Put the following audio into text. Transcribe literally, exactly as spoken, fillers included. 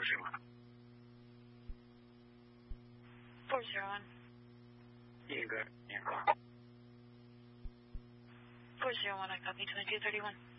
zero one. four zero one. You can go ahead. Yeah, call. four zero one, I copy twenty-two thirty-one.